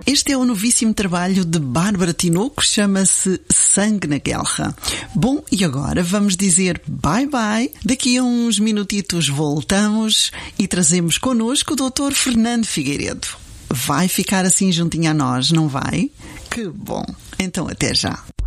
Este é o novíssimo trabalho de Bárbara Tinoco, chama-se Sangue na Guerra. Bom, e agora vamos dizer bye-bye. Daqui a uns minutitos voltamos e trazemos connosco o Dr. Fernando Figueiredo. Vai ficar assim juntinho a nós, não vai? Que bom! Então até já!